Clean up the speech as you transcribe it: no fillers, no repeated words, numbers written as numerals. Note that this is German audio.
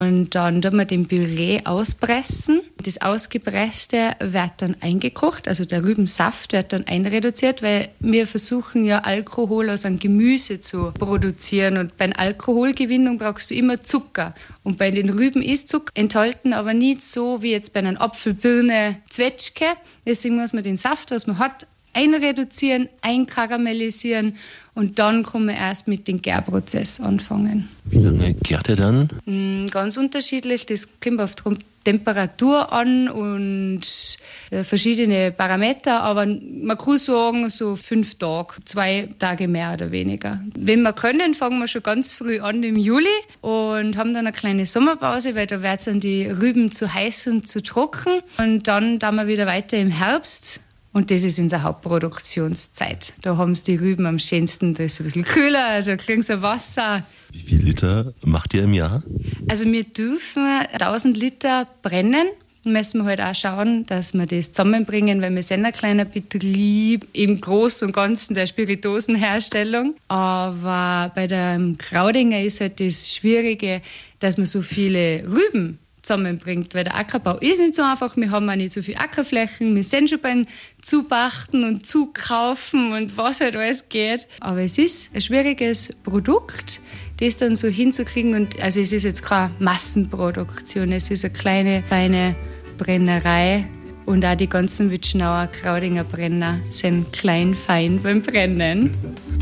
Und dann tut man den Püree auspressen. Das Ausgepresste wird dann eingekocht, also der Rübensaft wird dann einreduziert, weil wir versuchen ja Alkohol aus einem Gemüse zu produzieren. Und bei der Alkoholgewinnung brauchst du immer Zucker. Und bei den Rüben ist Zucker enthalten, aber nicht so wie jetzt bei einer Apfel, Birne, Zwetschge. Deswegen muss man den Saft, was man hat, einreduzieren, einkaramellisieren und dann kann man erst mit dem Gärprozess anfangen. Wie lange gärt er dann? Ganz unterschiedlich, das kommt auf die Temperatur an und verschiedene Parameter, aber man kann sagen, so 5 Tage, 2 Tage mehr oder weniger. Wenn wir können, fangen wir schon ganz früh an im Juli und haben dann eine kleine Sommerpause, weil da wird dann die Rüben zu heiß und zu trocken und dann wir wieder weiter im Herbst. Und das ist unsere Hauptproduktionszeit. Da haben sie die Rüben am schönsten, da ist es ein bisschen kühler, da kriegen sie Wasser. Wie viel Liter macht ihr im Jahr? Also wir dürfen 1000 Liter brennen. Müssen wir halt auch schauen, dass wir das zusammenbringen, weil wir sind ein kleiner Betrieb im Großen und Ganzen der Spirituosenherstellung. Aber bei der Kraudinger ist halt das Schwierige, dass man so viele Rüben zusammenbringt, weil der Ackerbau ist nicht so einfach, wir haben auch nicht so viele Ackerflächen, wir sind schon beim Zupachten und Zukaufen und was halt alles geht. Aber es ist ein schwieriges Produkt, das dann so hinzukriegen und also es ist jetzt keine Massenproduktion, es ist eine kleine, feine Brennerei und auch die ganzen Witschnauer Kraudinger Brenner sind klein, fein beim Brennen.